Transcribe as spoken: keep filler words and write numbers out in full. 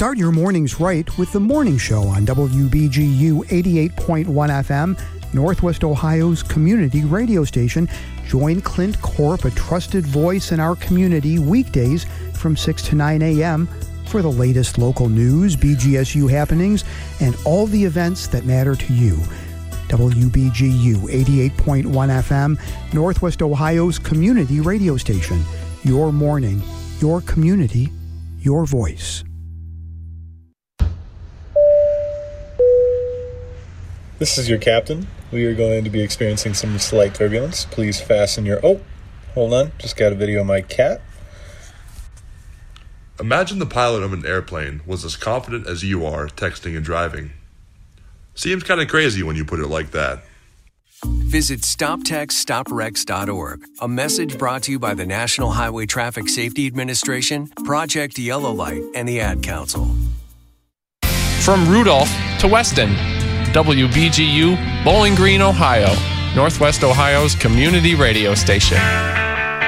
Start your mornings right with The Morning Show on W B G U eighty-eight point one F M, Northwest Ohio's community radio station. Join Clint Corp, a trusted voice in our community, weekdays from six to nine a.m. for the latest local news, B G S U happenings, and all the events that matter to you. W B G U eighty-eight point one F M, Northwest Ohio's community radio station. Your morning, your community, your voice. This is your captain. We are going to be experiencing some slight turbulence. Please fasten your... Oh, hold on. Just got a video of my cat. Imagine the pilot of an airplane was as confident as you are texting and driving. Seems kind of crazy when you put it like that. Visit stop text stop wrecks dot org. A message brought to you by the National Highway Traffic Safety Administration, Project Yellow Light, and the Ad Council. From Rudolph to Weston, W B G U, Bowling Green, Ohio, Northwest Ohio's community radio station.